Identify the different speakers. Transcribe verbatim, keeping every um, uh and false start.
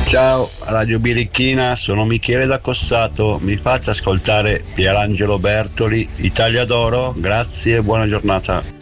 Speaker 1: Ciao, Radio Birichina, sono Michele da Cossato, mi faccia ascoltare Pierangelo Bertoli, Italia d'Oro, grazie e buona giornata.